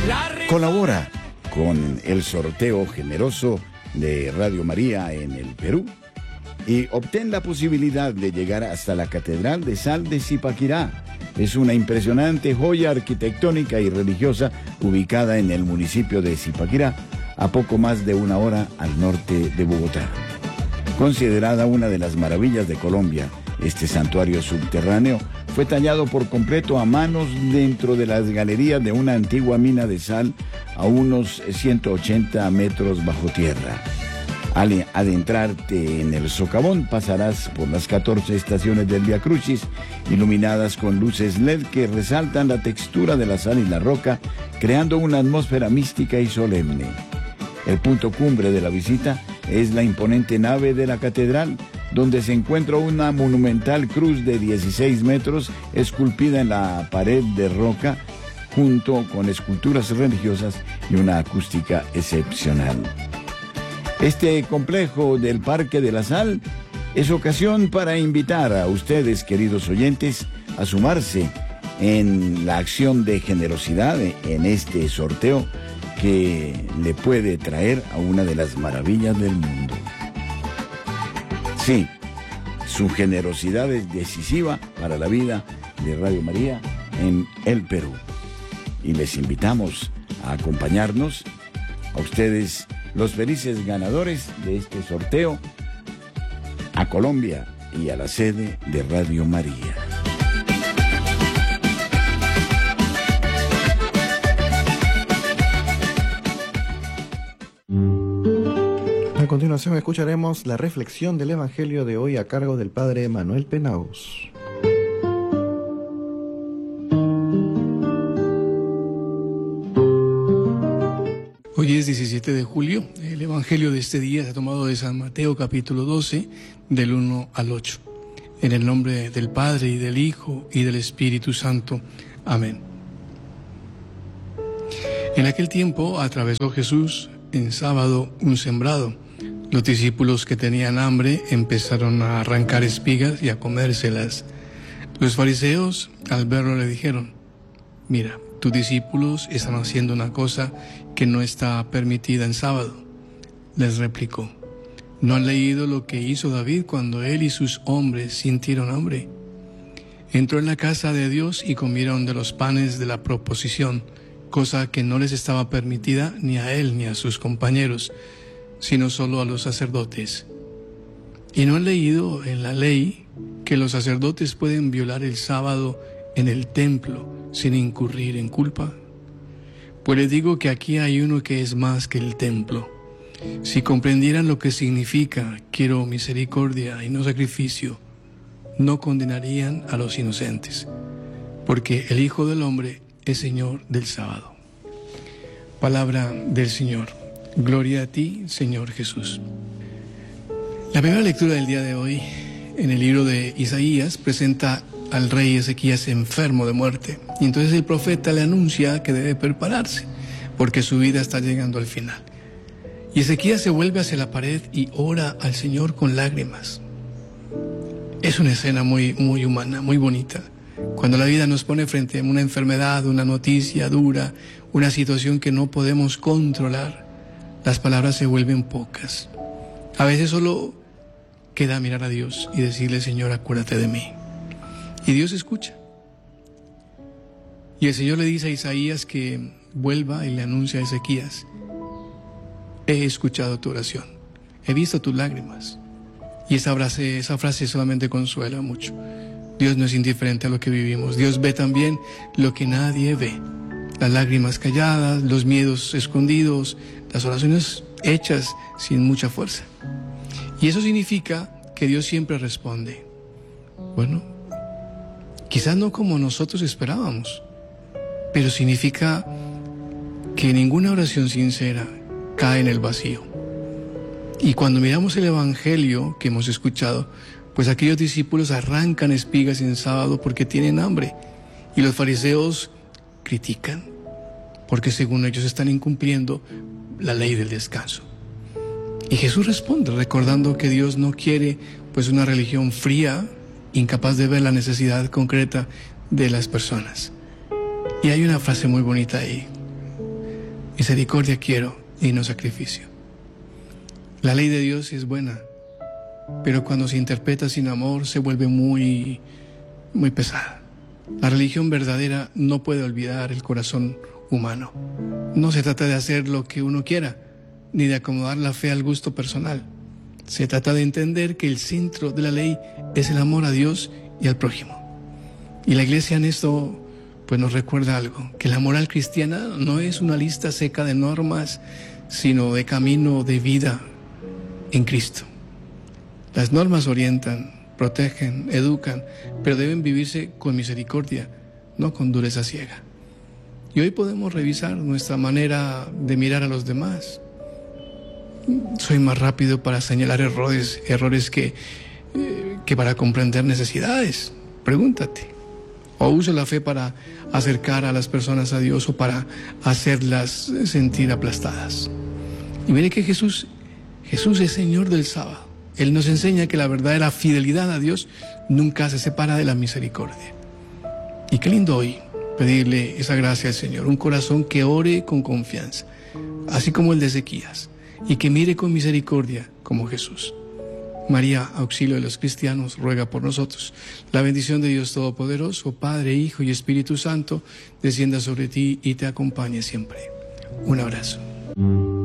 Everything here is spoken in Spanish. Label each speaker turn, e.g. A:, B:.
A: Colabora con el sorteo generoso de Radio María en el Perú y obtén la posibilidad de llegar hasta la Catedral de Sal de Zipaquirá. Es una impresionante joya arquitectónica y religiosa ubicada en el municipio de Zipaquirá, a poco más de una hora al norte de Bogotá. Considerada una de las maravillas de Colombia, este santuario subterráneo fue tallado por completo a manos dentro de las galerías de una antigua mina de sal a unos 180 metros bajo tierra. Al adentrarte en el socavón pasarás por las 14 estaciones del Vía Crucis, iluminadas con luces LED que resaltan la textura de la sal y la roca, creando una atmósfera mística y solemne. El punto cumbre de la visita es la imponente nave de la catedral, donde se encuentra una monumental cruz de 16 metros esculpida en la pared de roca, junto con esculturas religiosas y una acústica excepcional. Este complejo del Parque de la Sal es ocasión para invitar a ustedes, queridos oyentes, a sumarse en la acción de generosidad en este sorteo que le puede traer a una de las maravillas del mundo. Sí, su generosidad es decisiva para la vida de Radio María en el Perú. Y les invitamos a acompañarnos, a ustedes, los felices ganadores de este sorteo, a Colombia y a la sede de Radio María.
B: A continuación escucharemos la reflexión del Evangelio de hoy a cargo del Padre Manuel Penaos.
C: Hoy es 17 de julio, el Evangelio de este día se ha tomado de San Mateo capítulo 12, del 1 al 8. En el nombre del Padre y del Hijo y del Espíritu Santo. Amén. En aquel tiempo atravesó Jesús en sábado un sembrado. Los discípulos que tenían hambre empezaron a arrancar espigas y a comérselas. Los fariseos, al verlo, le dijeron: mira, tus discípulos están haciendo una cosa que no está permitida en sábado. Les replicó: ¿no han leído lo que hizo David cuando él y sus hombres sintieron hambre? Entró en la casa de Dios y comieron de los panes de la proposición, cosa que no les estaba permitida ni a él ni a sus compañeros, sino solo a los sacerdotes. ¿Y no han leído en la ley que los sacerdotes pueden violar el sábado en el templo sin incurrir en culpa? Pues les digo que aquí hay uno que es más que el templo. Si comprendieran lo que significa quiero misericordia y no sacrificio, no condenarían a los inocentes, porque el Hijo del Hombre es Señor del sábado. Palabra del Señor. Gloria a ti, Señor Jesús. La primera lectura del día de hoy, en el libro de Isaías, presenta al rey Ezequías enfermo de muerte. Y entonces el profeta le anuncia que debe prepararse, porque su vida está llegando al final. Y Ezequías se vuelve hacia la pared y ora al Señor con lágrimas. Es una escena muy humana, muy bonita. Cuando la vida nos pone frente a una enfermedad, una noticia dura, una situación que no podemos controlar, las palabras se vuelven pocas. A veces solo queda mirar a Dios y decirle: Señor, acuérdate de mí. Y Dios escucha. Y el Señor le dice a Isaías que vuelva y le anuncia a Ezequías: he escuchado tu oración, he visto tus lágrimas. Y esa frase solamente consuela mucho. Dios no es indiferente a lo que vivimos. Dios ve también lo que nadie ve. Las lágrimas calladas, los miedos escondidos, las oraciones hechas sin mucha fuerza. Y eso significa que Dios siempre responde. Bueno, quizás no como nosotros esperábamos, pero significa que ninguna oración sincera cae en el vacío. Y cuando miramos el Evangelio que hemos escuchado, pues aquellos discípulos arrancan espigas en sábado porque tienen hambre, y los fariseos critican, porque según ellos están incumpliendo la ley del descanso. Y Jesús responde recordando que Dios no quiere pues una religión fría, incapaz de ver la necesidad concreta de las personas. Y hay una frase muy bonita ahí: Misericordia quiero y no sacrificio. La ley de Dios es buena, pero cuando se interpreta sin amor se vuelve muy pesada. La religión verdadera no puede olvidar el corazón humano. No se trata de hacer lo que uno quiera, ni de acomodar la fe al gusto personal. Se trata de entender que el centro de la ley es el amor a Dios y al prójimo. Y la Iglesia en esto pues nos recuerda algo, que la moral cristiana no es una lista seca de normas, sino de camino de vida en Cristo. Las normas orientan, protegen, educan, pero deben vivirse con misericordia, no con dureza ciega. Y hoy podemos revisar nuestra manera de mirar a los demás. Soy más rápido para señalar errores que para comprender necesidades. Pregúntate. O uso la fe para acercar a las personas a Dios o para hacerlas sentir aplastadas. Y mire que Jesús es Señor del sábado. Él nos enseña que la verdadera fidelidad a Dios nunca se separa de la misericordia. Y qué lindo hoy pedirle esa gracia al Señor, un corazón que ore con confianza, así como el de Ezequías, y que mire con misericordia como Jesús. María, auxilio de los cristianos, ruega por nosotros. La bendición de Dios Todopoderoso, Padre, Hijo y Espíritu Santo, descienda sobre ti y te acompañe siempre. Un abrazo.